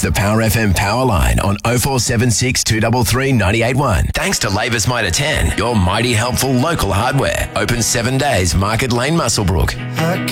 the Power FM power line on 0476 233 981. Thanks to Labour's Mitre 10, your mighty helpful local hardware. Open 7 days, Market Lane, Muswellbrook.